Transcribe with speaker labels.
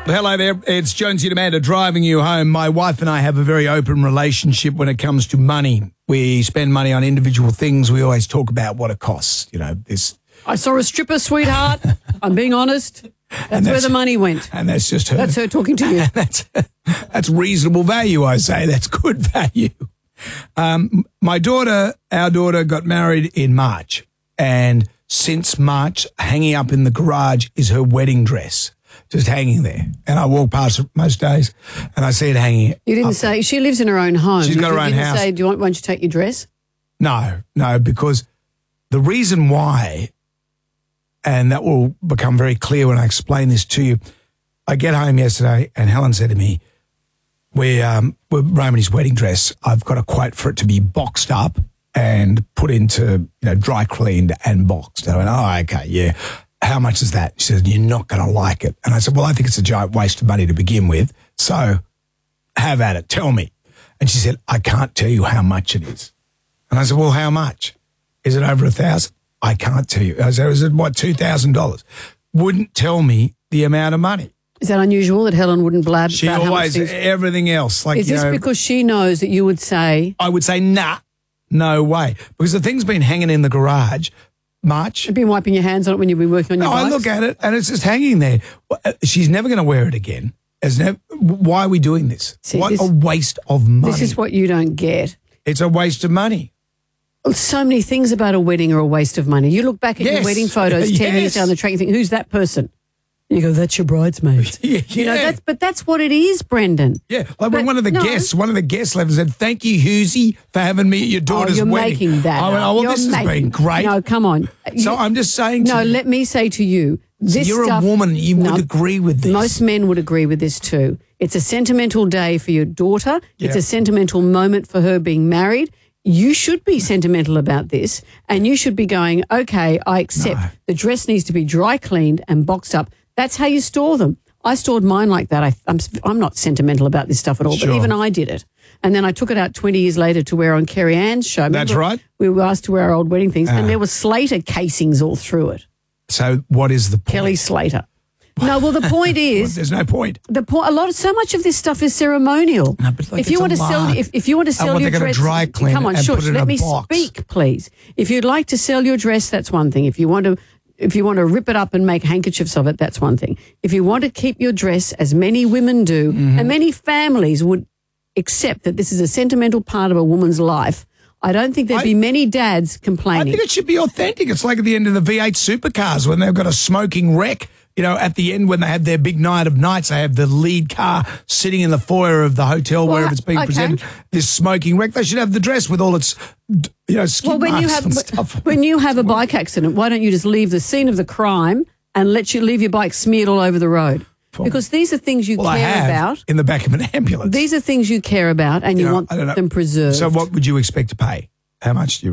Speaker 1: Hello there, it's Jonesy and Amanda driving you home. My wife and I have a very open relationship when it comes to money. We spend money on individual things. We always talk about what it costs. You know, this.
Speaker 2: I saw a stripper, sweetheart. I'm being honest. That's where the money went.
Speaker 1: And that's just her.
Speaker 2: That's her talking to you.
Speaker 1: That's reasonable value, I say. That's good value. Our daughter got married in March. And since March, hanging up in the garage is her wedding dress. Just hanging there. And I walk past it most days and I see it hanging.
Speaker 2: You didn't say, she lives in her own home.
Speaker 1: She's got her own house.
Speaker 2: You didn't say, won't you take your dress?
Speaker 1: No, because the reason why, and that will become very clear when I explain this to you, I get home yesterday and Helen said to me, we're Romany's wedding dress. I've got a quote for it to be boxed up and put into, dry cleaned and boxed. And I went, oh, okay, yeah. How much is that? She said, you're not going to like it. And I said, well, I think it's a giant waste of money to begin with. So have at it. Tell me. And she said, I can't tell you how much it is. And I said, well, how much? Is it over $1,000? I can't tell you. I said, is it what, $2,000? Wouldn't tell me the amount of money.
Speaker 2: Is that unusual that Helen wouldn't blab
Speaker 1: she
Speaker 2: about
Speaker 1: always,
Speaker 2: how much things...
Speaker 1: everything else. Like,
Speaker 2: is this because she knows that you would say...
Speaker 1: I would say, nah, no way. Because the thing's been hanging in the garage March.
Speaker 2: You've been wiping your hands on it when you've been working on your bikes?
Speaker 1: I look at it and it's just hanging there. She's never going to wear it again. Why are we doing this?
Speaker 2: See,
Speaker 1: what a waste of money.
Speaker 2: This is what you don't get.
Speaker 1: It's a waste of money.
Speaker 2: So many things about a wedding are a waste of money. You look back at your wedding photos 10 years down the track and think, who's that person? You go, that's your bridesmaid. But that's what it is, Brendan.
Speaker 1: Yeah, like when one of the guests left and said, thank you, Husey, for having me at your daughter's wedding.
Speaker 2: You're making that.
Speaker 1: I went, well, this has been great.
Speaker 2: No, come on.
Speaker 1: So I'm just saying to you.
Speaker 2: No, let me say to you, this
Speaker 1: you're
Speaker 2: stuff,
Speaker 1: a woman, you would agree with this.
Speaker 2: Most men would agree with this too. It's a sentimental day for your daughter.
Speaker 1: Yeah.
Speaker 2: It's a sentimental moment for her being married. You should be sentimental about this and you should be going, okay, I accept the dress needs to be dry cleaned and boxed up. That's how you store them. I stored mine like that. I'm not sentimental about this stuff at all, but even I did it. And then I took it out 20 years later to wear on Kerry Ann's show. Remember,
Speaker 1: that's right.
Speaker 2: We were asked to wear our old wedding things and there were Slater casings all through it.
Speaker 1: So what is the point?
Speaker 2: Kelly Slater. No, well, the point is...
Speaker 1: There's no point.
Speaker 2: So much of this stuff is ceremonial.
Speaker 1: No, but
Speaker 2: if you want to sell your dress...
Speaker 1: dry clean
Speaker 2: come on, shush, let me
Speaker 1: box.
Speaker 2: speak, please. If you'd like to sell your dress, that's one thing. If you want to rip it up and make handkerchiefs of it, that's one thing. If you want to keep your dress, as many women do, and many families would accept that this is a sentimental part of a woman's life, I don't think there'd be many dads complaining.
Speaker 1: I think it should be authentic. It's like at the end of the V8 supercars when they've got a smoking wreck. At the end when they have their big night of nights, they have the lead car sitting in the foyer of the hotel wherever it's being presented. This smoking wreck, they should have the dress with all its, skid marks and stuff.
Speaker 2: When you have a bike accident, why don't you just leave the scene of the crime and leave your bike smeared all over the road? Because these are things you care about.
Speaker 1: In the back of an ambulance.
Speaker 2: These are things you care about and you want them preserved.
Speaker 1: So what would you expect to pay? How much do you